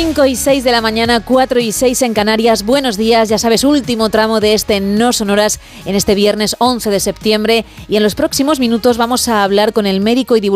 5 y 6 de la mañana, 4 y 6 en Canarias. Buenos días, ya sabes, último tramo de este No Sonoras en este viernes 11 de septiembre. Y en los próximos minutos vamos a hablar con el médico y divulgador